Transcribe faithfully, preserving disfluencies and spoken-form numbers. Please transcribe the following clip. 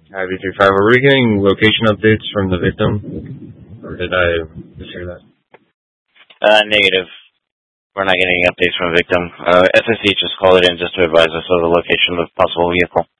Hi, V three five. Were we getting location updates from the victim? Or did I mishear that? Uh, negative. We're not getting any updates from the victim. Uh, S S C just called it in just to advise us of the location of the possible vehicle.